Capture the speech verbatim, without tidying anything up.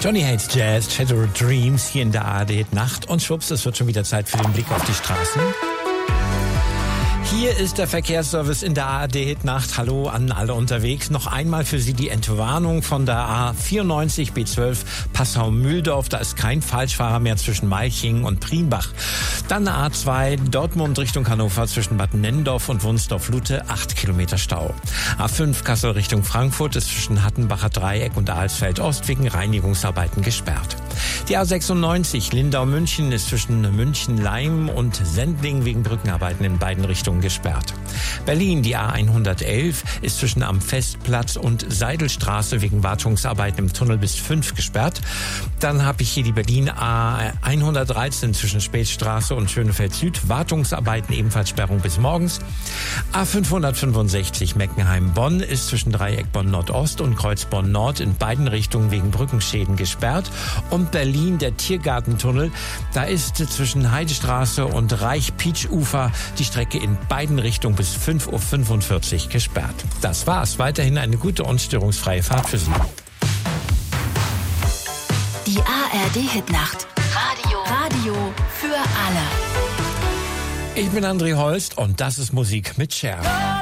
Johnny Hates Jazz, Shadow Dreams hier in der A R D Nacht. Und schwupps, es wird schon wieder Zeit für den Blick auf die Straßen. Hier ist der Verkehrsservice in der A R D Nacht. Hallo an alle unterwegs. Noch einmal für Sie die Entwarnung von der A vierundneunzig B zwölf Passau-Mühldorf. Da ist kein Falschfahrer mehr zwischen Malchingen und Primbach. Dann A zwei Dortmund Richtung Hannover zwischen Bad Nennendorf und Wunsdorf-Lute. acht Kilometer Stau. A fünf Kassel Richtung Frankfurt ist zwischen Hattenbacher Dreieck und Alsfeld-Ost wegen Reinigungsarbeiten gesperrt. Die A sechsundneunzig Lindau-München ist zwischen München-Leim und Sendling wegen Brückenarbeiten in beiden Richtungen gesperrt. Berlin, die A hundertelf ist zwischen am Festplatz und Seidelstraße wegen Wartungsarbeiten im Tunnel bis fünf gesperrt. Dann habe ich hier die Berlin A hundertdreizehn zwischen Spätstraße und Schönefeld Süd. Wartungsarbeiten ebenfalls Sperrung bis morgens. A fünfhundertfünfundsechzig Meckenheim-Bonn ist zwischen Dreieck Bonn Nordost und Kreuz Bonn Nord in beiden Richtungen wegen Brückenschäden gesperrt. Und Berlin, der Tiergartentunnel, da ist zwischen Heidestraße und Reich-Pietsch-Ufer die Strecke in beiden Richtungen bis fünf Uhr fünfundvierzig gesperrt. Das war's. Weiterhin eine gute und störungsfreie Fahrt für Sie. Die A R D-Hitnacht. Radio. Radio für alle. Ich bin André Holst und das ist Musik mit Cher.